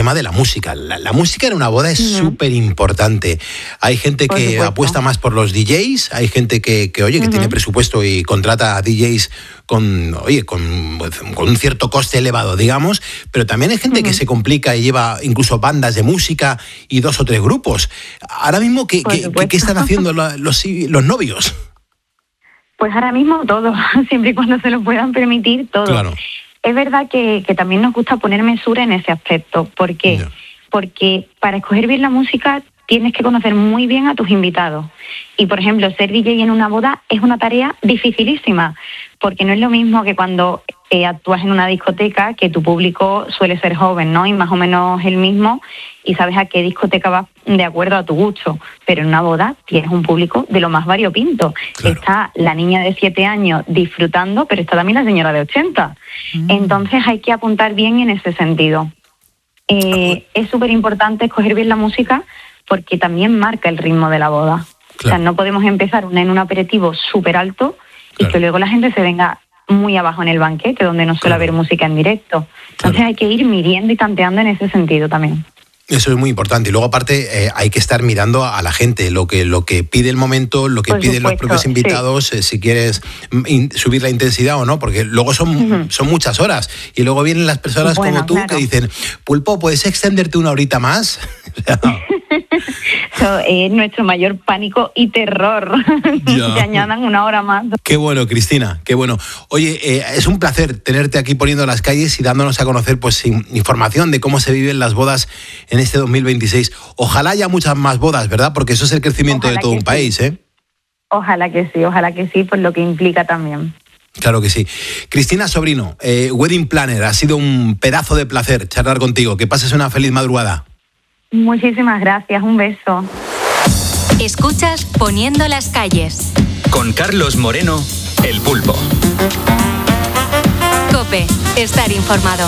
tema de la música. La música en una boda es súper importante. Hay gente que apuesta más por los DJs, hay gente que tiene presupuesto y contrata a DJs con un cierto coste elevado, digamos, pero también hay gente que se complica y lleva incluso bandas de música y 2 o 3 grupos. Ahora mismo, ¿qué están haciendo los novios? Pues ahora mismo todo, siempre y cuando se lo puedan permitir, todo. Claro. Es verdad que también nos gusta poner mesura en ese aspecto. ¿Por qué? Yeah. Porque para escoger bien la música tienes que conocer muy bien a tus invitados. Y, por ejemplo, ser DJ en una boda es una tarea dificilísima, porque no es lo mismo que cuando actúas en una discoteca, que tu público suele ser joven, ¿no? Y más o menos el mismo, y sabes a qué discoteca vas de acuerdo a tu gusto. Pero en una boda tienes un público de lo más variopinto. Claro. Está la niña de 7 años disfrutando, pero está también la señora de 80. Entonces hay que apuntar bien en ese sentido. Es súper importante escoger bien la música, porque también marca el ritmo de la boda. Claro. O sea, no podemos empezar en un aperitivo súper alto y que luego la gente se venga muy abajo en el banquete, donde no suele haber música en directo. Entonces hay que ir midiendo y tanteando en ese sentido también. Eso es muy importante. Y luego, aparte, hay que estar mirando a la gente, lo que pide el momento, lo que piden los propios invitados, si quieres subir la intensidad o no, porque luego son muchas horas. Y luego vienen las personas como tú que dicen, Pulpo, ¿puedes extenderte una horita más? Eso es nuestro mayor pánico y terror, que añadan una hora más. Qué bueno, Cristina, qué bueno. Oye, es un placer tenerte aquí poniendo las calles y dándonos a conocer pues información de cómo se viven las bodas en este 2026. Ojalá haya muchas más bodas, ¿verdad? Porque eso es el crecimiento de todo un país, ¿eh? Ojalá que sí, por lo que implica también. Claro que sí. Cristina Sobrino, Wedding Planner, ha sido un pedazo de placer charlar contigo. Que pases una feliz madrugada. Muchísimas gracias, un beso. Escuchas Poniendo las calles. Con Carlos Moreno, El Pulpo. COPE, estar informado.